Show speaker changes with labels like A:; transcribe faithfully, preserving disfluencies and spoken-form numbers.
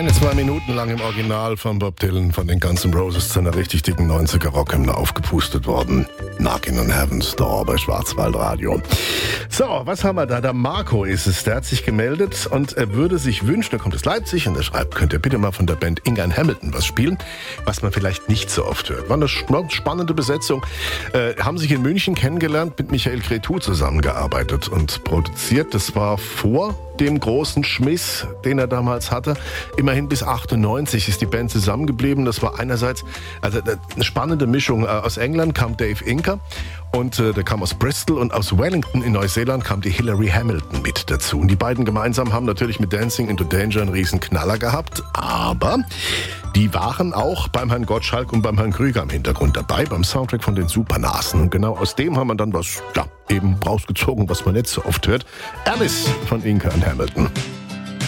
A: Keine zwei Minuten lang im Original von Bob Dylan von den Guns N' Roses zu einer richtig dicken neunziger Rockhymne aufgepustet worden. Knocking on Heaven's Door bei Schwarzwaldradio. So, was haben wir da? Der Marco ist es, der hat sich gemeldet und er würde sich wünschen, er kommt aus Leipzig und er schreibt, könnt ihr bitte mal von der Band Inga and Hamilton was spielen, was man vielleicht nicht so oft hört. War eine spannende Besetzung. Äh, haben sich in München kennengelernt, mit Michael Cretu zusammengearbeitet und produziert. Das war vor dem großen Schmiss, den er damals hatte. Immerhin bis achtundneunzig ist die Band zusammengeblieben. Das war einerseits also eine spannende Mischung. Aus England kam Dave Inker und äh, der kam aus Bristol und aus Wellington in Neuseeland kam die Hilary Hamilton mit dazu. Und die beiden gemeinsam haben natürlich mit Dancing into Danger einen riesen Knaller gehabt, aber die waren auch beim Herrn Gottschalk und beim Herrn Krüger im Hintergrund dabei, beim Soundtrack von den Supernasen. Und genau aus dem haben wir dann was, ja, eben rausgezogen, was man nicht so oft hört. Alice von Inga and Hamilton.